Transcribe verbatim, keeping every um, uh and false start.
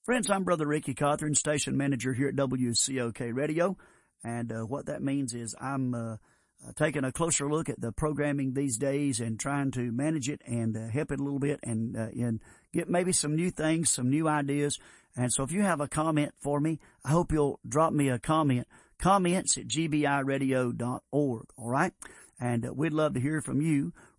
Friends, I'm Brother Ricky Cawthorn, station manager here at W C O K Radio. And uh, what that means is I'm uh, uh, taking a closer look at the programming these days and trying to manage it and uh, help it a little bit and, uh, and get maybe some new things, some new ideas. And so if you have a comment for me, I hope you'll drop me a comment. Comments at g b i radio dot org, all right? And uh, we'd love to hear from you.